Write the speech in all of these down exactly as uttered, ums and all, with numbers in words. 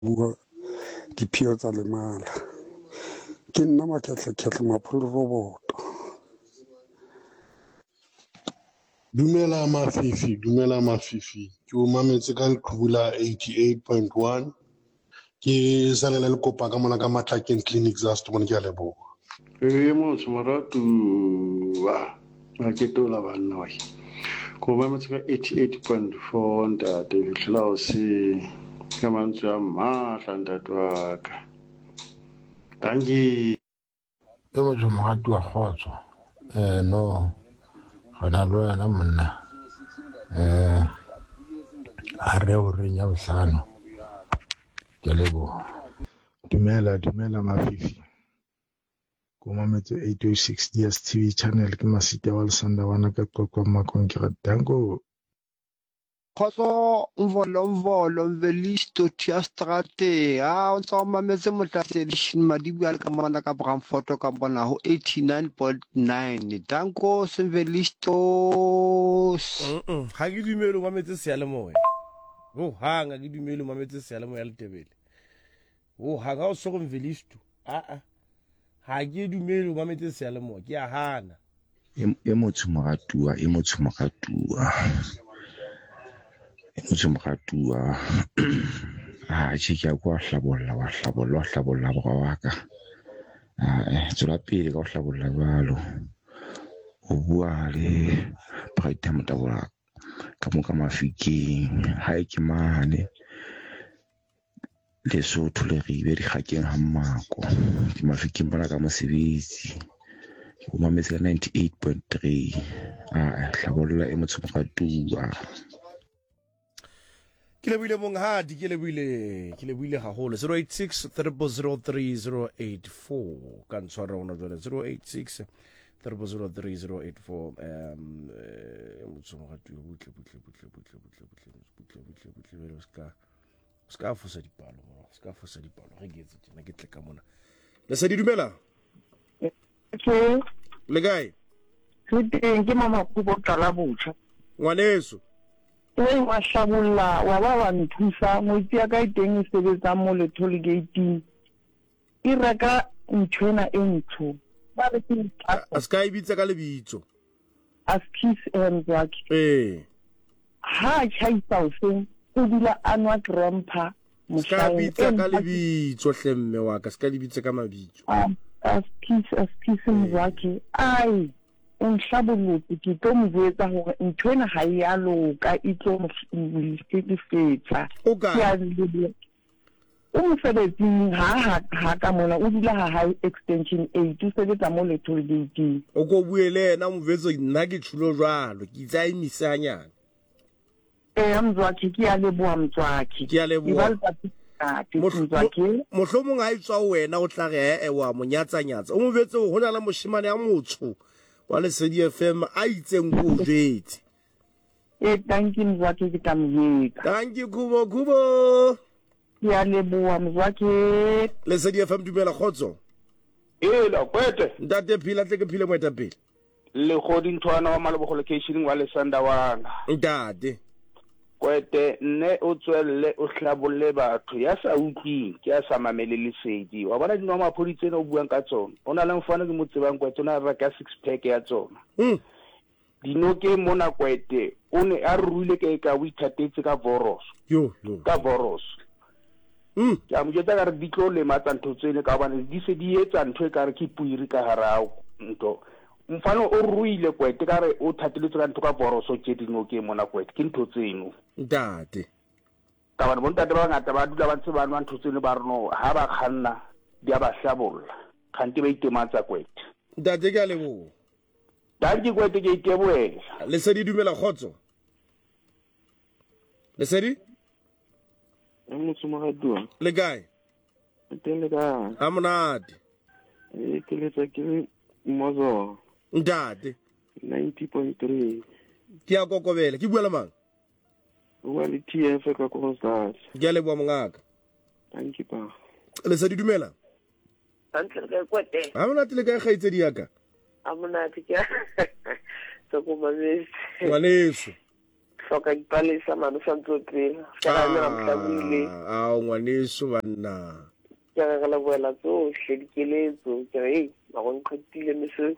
bua diphio tsa lemala ke nna makhetlekhetle mapholo roboto. Dumela Mafifi, dumela Mafifi. Ke o mametse ka Leqhubula eighty-eight point one. Ke salela le kopa ka mona ka Matlakeng Clinic za Stone ke a leboha. Eh motho moratu wa a ke tola banna wa. Ko mametse ka eighty-eight point four ntate fihlela o se ka mantswe a matla ntate wa ka. Danki e motho moratu wa kgotso eh no gona le wena monna eh a re o re nya bohlano ke leboha. Dumela dumela Mafifi. Ko mametse eight oh six D S T V channel ke Masita wa Lesanda wana ka qoqwa makonkere dango. Khoso mvolo mvolo mvelisto tia strate ha o tsa mametse motlatse shin madibu al kamana ka Bramfort ka bona ho eighty-nine point nine danko semvelisto mm ha ke dumele o mametse sealemoya o hanga ke dumele o mametse sealemoya le tebele o hanga o so mvelisto a a ha ke dumele o mametse sealemoya ke a hana e motho moratua e motho moratua motho moratua a tshika kwa hlabolla wa hlabolla wa hlabolla bra wa ka a tsela pele ka o hlabolla balo o bua le praita motabora ka mo ka Mafikeng ha e ke mane le so thulegile di gakeng ha mmako ke Mafikeng bona ka mosebetsi o mametse ninety-eight point three a hlabolla e motho moratua. Ke lebile monghadi ke lebile ke lebile haholo zero eight six three zero three zero eight four ka ntshwara ona jole zero eight six three zero three zero eight four um motho moratua butle butle butle butle butle butle butle butle butle ska ska fosa dipalo mo ska fosa dipalo re getse tsena ke tle ka mona le sa di dumela ke le gae ke teng ke mama kubo tla botsa ngwaneso e wa hlabolla wa ba ba nthusa moitsi ya ka iteng e sebetsa mo le toll gate e reka ntshwena e ntsho ba re ke a ska ibitsa ka lebitso askis emzak eh ha chaisa o se o dula anwa grandpa ska ibitsa ka lebitso hlemme wa ka ska ibitsa ka mabitso askis askis emzak ai un hlabolotse ke tlo mo jetsa hore ntwena ha ya loka e tlo mo fetsa o ka ya le o mo sebetsing ha ha ka mona o dula ha high extension eight o sebetsa mo le toll gate o go buele na movetso nna ke tshulo jwalo ke tsa imisanyana eh amzwaki ke ya leboa mtswaki ke ya leboa mohlomong ha itswa wena o tla re e wa monyatsanyatsa o movetso ho na la moshimane ya motsho wa Lesedi F M a itseng go jetse eh thank you mzwaki ke tamyeka thank you kubo kubo ya leboa mzwaki Lesedi F M dumela khotso eh la kwete ntate phila tle ke phile mo eta pele le goding thwana wa malebo location wa Lesanda wana ntate kwete nne o tswelle o hlabolle batho ya sa utlwi ke ya sa mamele Lesedi wa bona dinwa maphodi tsena o buang ka tsona ona le mfana ke mo tsebang kwete ona ra ka six pack ya tsona mm dino ke mona kwete o ne a ruile ke ka o ithatetse ka Voros yo yo ka Voros mm ya mo jetsa ka re ditlo le matsa ntho tsene ka bana di se di etsa ntho e ka re ke puiri ka harao nto mfano o ruile kwete ka re o thateletse ka ntho ka Voroso tse dino ke mona kwete ke ntho tseno ntate ka bana bontate ba ngata ba dula ba ntse ba nwa ntho tsene ba reno ha ba khanna di ba hlabolla khanti ba itematsa kwete ntate ke a lebo danki kwete ke iteboela Lesedi dumela khotso Lesedi motho moratua le gae tele ka ha monate e ke letsa ke mozo ntate ninety point three ke a kokobela ke buela mang wa le T F ka Kroonstad ke a leboa mongaka thank you pa Lesedi dumela antle ka kwete ha monate le ka gaitsedi yaka a monate ke so go mametse ngwaneso hloka dipalesa mane sa ntse pele ka ga nna mhlabile a ngwaneso banna ke ga la boela tsohle dikeletso ke re ba go nqetile mise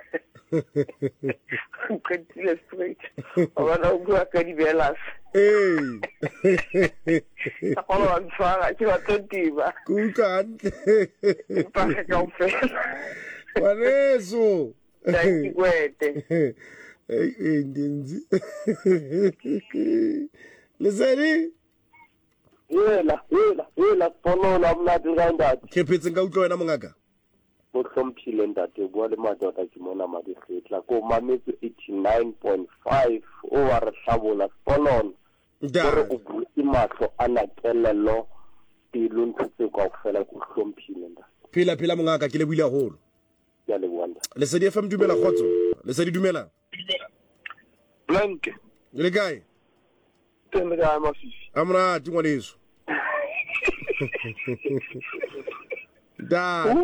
nqetile straight ba na go ka di belas eh ta kono wa tsara ke ba tontiba ku kantle pa ka o fe ngwaneso kwete Hey, Indians. Lesedi? Yela, yela, yela, pono la mnati ngandati. Ke phetse nka utlwa wena mongaka. Mo hlomphile ntate bua le madota ke mona madikgetla ko mametse eighty-nine point five o wa re hlabola ponon. Gore o butse mahlo ana kelelo pelo ntse ka ofela go hlomphile ntate. Phila phila mongaka ke le buile haholo. Ya le wanda. Lesedi F M dumela khotso. Lesedi dumela. Blank. Le guy. Tenne ga mafifi. Amra tingwaneso. Da.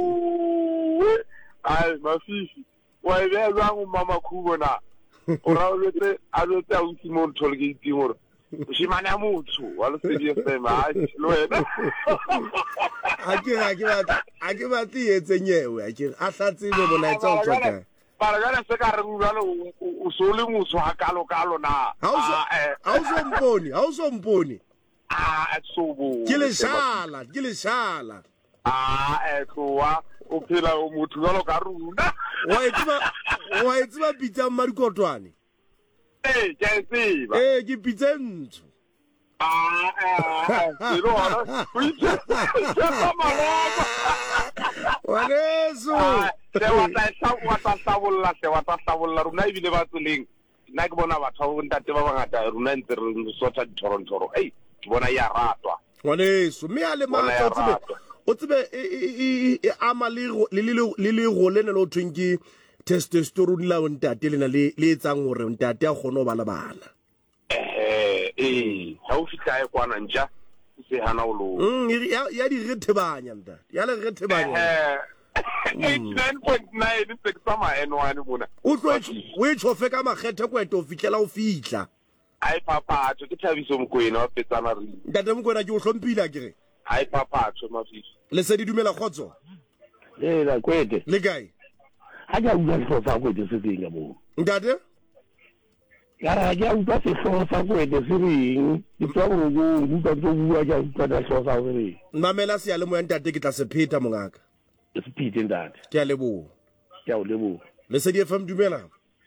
Ai mafifi. Wa ile zwangu mama khubo na. Ora ulete alote a utsi mo tholgate ngore. Ushimana muthu wa Lesedi F M ha lo wena. Ake ha ke batla a ke batli etse nyewe a ke a hlatsile bona etsa o tsoka. Para gana se ka re ngwana o sole motho ha kalo kalo na. Ha o so mponi, ha o so mponi. Ah, etsobo. Ke le shala, ke le shala. Ah, etsoa o phela o motho jalo ka runa. Wa etsa wa etsa pitsa Marikotwane. Eh, ke tseba. Eh, ke pitsa ntho. Ah, ah, selo hona. Pitsa. Pitsa maloko. Waneso. Se wa ta sa wa ta sabolla se wa ta sabolla runa ibile ba tsoleng nna ke bona batho ba ntate ba bangata runa ntse re sotha dithorontoro ei ke bona ya ratwa waneso me a le matsa o tsebe o tsebe e ama le le le go le ne lo thwinki testosterone la ntate lena le le etsang hore ntate a gone ba le bana eh eh ha o fitla e kwana nja se hana o lo mm ya di rethebanya ntate ya le rethebanya eh eighty-nine point nine se ka ma N one bona o tlo o e tshofe ka magethe kwete o fitlela o fitla ai papa tso ke Thabiso Mokoena wa petsana re ntate Mokoena ke o hlompile akere ai papa tso mafifi Lesedi dumela khotso le la kwete le guy ha ja uya so fa kwete se se ngabo ntate ya ra ja uya se so fa kwete se ring di twa go go uka tso bua ja uka da so fa re mamela se ya le mo ntate ke tla se pheta mongaka Speed that. Ke a lebo. Ke a lebo. Lesedi F M dumela.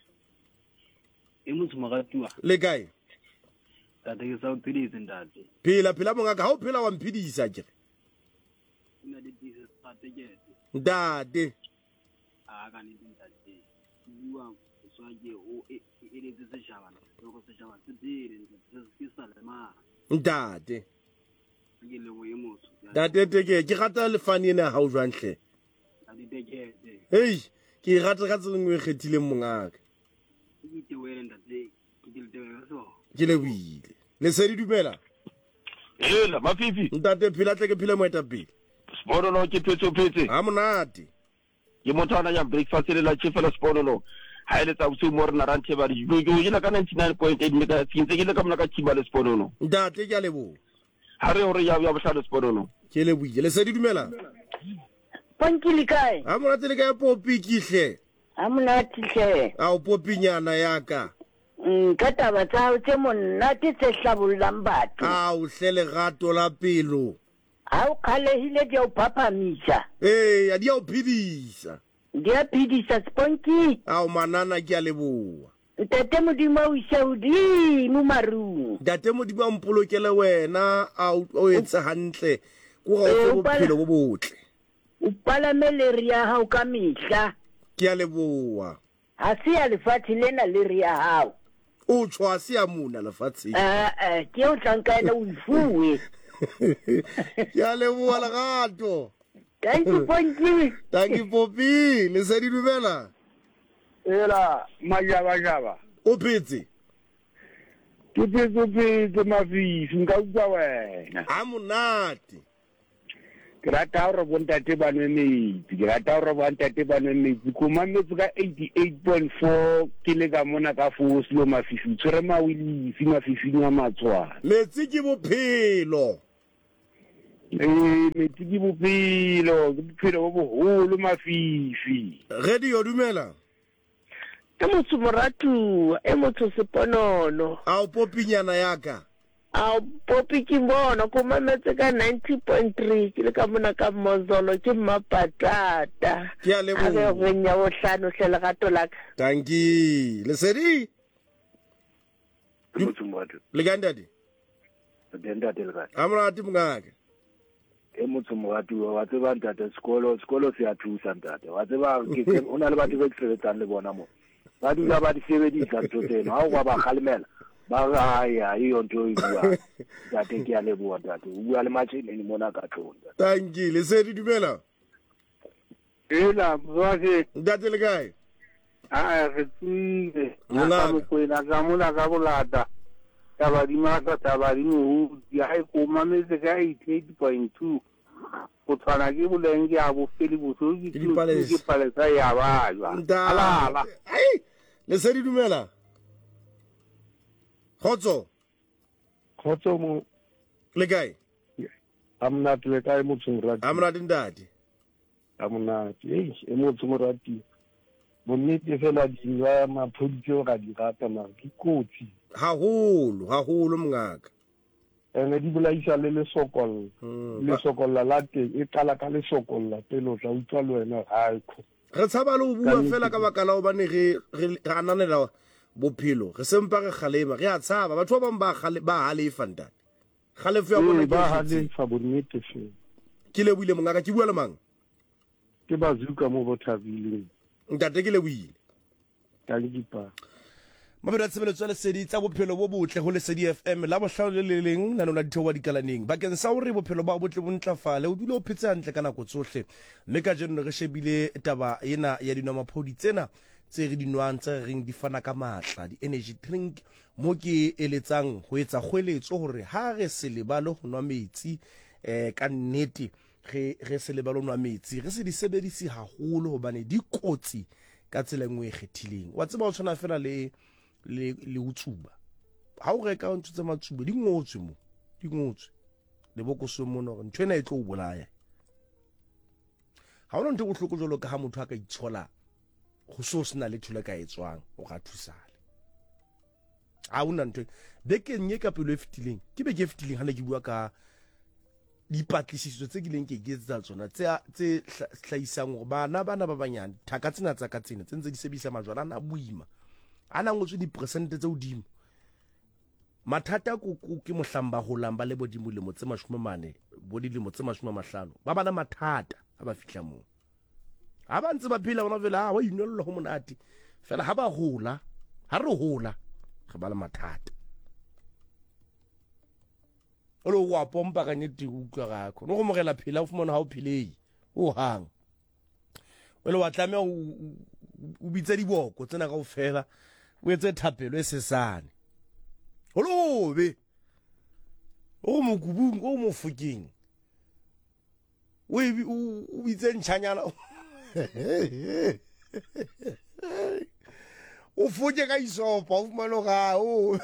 E motho magatua. Le kae? Tate ke sa o phedise ntate. Phela phela mongaka ha o phela wa mphidisa ke. Ina le dise strategy. Ntate. A ka ne ntate. Bua so ke o e le tse shabana. Go se shabana tse dire ke sa le ma. Ntate. Ke le go e motho. Ntate teke ke gata le fane ene ha o jwanhle. Hey, ke rata ka tsengwe kgethile mongaka. Ke le buile. Lesedi dumela. Ela mafifi. Ntate phela tle ke phile mo eta pele. Spono no ke phetse phetse. Ha monate. Ke motho ana ya breakfast le la chefela spono no. Ha ile tsa botse mo rena ranthe ba di. Go jela ka ninety-nine point eight me ka tsintse ke le ka mona ka chiba le spono no. Ntate ke a lebo. Ha re hore ya ya bohlalo spono no. Ke le buile. Lesedi dumela. Pankili kae? Ha monate le kae popi kihle. Ha monate hle. A o popi nyana ya ka. Mm ka taba tsa o tse monate tse hlabollang batho. A o hlele gato la pelo. Ha o khalehile di o phaphamisa. Eh ya di o phidisa. Di a phidisa sponki. A o manana ke a leboa. Ntate modimo o ishaudi mo marung. Ntate modimo a mpolokele wena a o etsa hantle go ga o bophelo bo botle. O palameleri ya hao ka mihla. Ke a leboa. Ha se ya lefatshe lena le ri ya hao. O tshwa se ya mona lefatshe. Eh eh ke o tlanka ena o ifuwe. Ke a leboa la gato. Thank you Ponki. Thank you Popi. Lesedi dumela. Ela majaba jaba. O phetse. Ke phetse phetse mafifi nka utlwa wena. Ha monate. ke rata gore bontate ba nwe metsi ke rata gore bontate ba nwe metsi ko mametse ka eighty-eight point four ke le ka mona ka fo selo mafifi tshwere mawilisi mafifing a matswana metsi ke bophelo eh metsi ke bophelo ke bophelo bo boholo mafifi radio dumela e motho moratu e motho seponono a o popinyana yaka a popi ke bona ko mametse ka ninety point three ke le ka mona ka mozolo ke mapatata ke a le a be go nya bo hlano hle gato laka tanki le sedi motho moratu le gandadi denda del ga amrati mngaka e motho moratu wa tseba ntate sekolo sekolo se a thusa ntate wa tseba ke ona le batho ba tsebetsang le bona mo ba dula ba di sebedisa ntho tseno ha o ba khalemela ba ga ya iyo ntho e bua ntate ke a le bua ntate o bua le matshene ni mona ka tlonda tanki le sedi dumela ela mzwake ntate le kae a re tsile Ngaka. na mo kwena ka mona ka bolata ka ba di maka ta ba di mo ya e ko mametse ka eighty-eight point two o tshwana ke bolenge a bo feli boso ke dipalesa. ke palesa ya ba jwa ala ala ai le sedi dumela khotso khotso mo le kae amna tle ka e motho morati amna dindadi amna ei e motho morati bonnete fela dinwa maphoditso ga di rata ma ke kotsi haholo haholo mngaka ene di bolaisa le le sokol le sokolla la teng e qala ka le sokolla pele o tla utlwa le wena ha ikho re tshaba le ho bua fela ka baka la hobane re re ananela bophelo re sempa re khalema re a tshaba batho ba bang ba khale ba halefa ntate khalefu ya bona ba halefa bonnete fe ke le buile mongaka ke bua le mang ke bazuka mo bothabile ntate ke le buile ka le dipa mabelo a tshebeletso le sedi tsa bophelo bo botle ho le sedi F M la bohlalo le le leng na nona dithewa dikalaneng bakeng sa hore bophelo ba botle bo ntlafale o dule o phetse hantle ka nako tsohle mme ka jeno re shebile taba ena ya dinwamaphodi tsena tse re dinwang tse reng di fana ka matla di energy drink mo ke eletsang ho etsa kgweletso hore ha re se lebale ho nwa metsi eh ka nnete re re se lebale ho nwa metsi re se di sebedisi haholo hobane di kotsi ka tsela engwe e kgethileng wa tseba o tshwana fela le le le utsuba ha o reka ntse tsa matsuba di ngotswe mo di ngotswe le bokoso mo no ntwe na e tlo bolaya ha ona ntwe go hloko jolo ka ha motho a ka itshola go so sena le thule ka etswang o ga thusale ha una ntwe beke nye ka pelo e fitileng ke be ke fitileng ha ne ke bua ka dipatlisiso tse gileng ke getsa tsona tse tse hlaisang go bana bana ba banyane thaka tsena tsa ka tsena tse ntse di sebisa majwana na buima ana ngotswe di percent tse udimo mathata ko ke mohlamba go lamba le bodimo le motse mashome mane bodi le motse mashome mahlano ba bana mathata ha ba fihla mo ha ba ntse ba phela bona vela wa inollo go monate fela ha ba hola ha re hola re ba le mathata o lo wa pompa ka nnete o utlwa gakho no go mogela phela o fumana ha o philei o hang wele wa tlame o bitsa diboko tsena ka o fela o etse thapelo e sesane o lobe o mo kubung o mo fuking o o bitse ntshanyana o fuje ka isopa o fumana ga o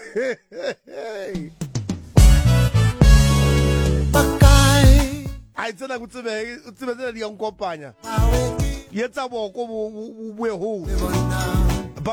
ai tsena go tsebe tsebe tsena di yang kopanya yetsa boko bo bo ho